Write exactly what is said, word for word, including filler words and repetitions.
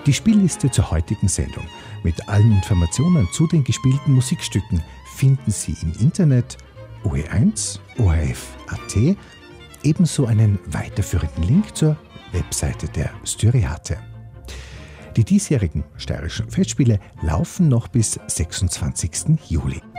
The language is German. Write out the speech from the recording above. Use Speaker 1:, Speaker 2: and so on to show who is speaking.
Speaker 1: Die Spielliste zur heutigen Sendung mit allen Informationen zu den gespielten Musikstücken finden Sie im Internet O E eins, O R F Punkt A T, ebenso einen weiterführenden Link zur Webseite der Styriate. Die diesjährigen Steirischen Festspiele laufen noch bis sechsundzwanzigsten Juli.